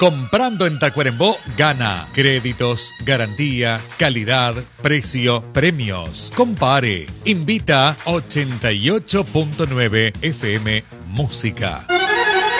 Comprando en Tacuarembó, gana. Créditos, garantía, calidad, precio, premios. Compare. Invita 88.9 FM Música.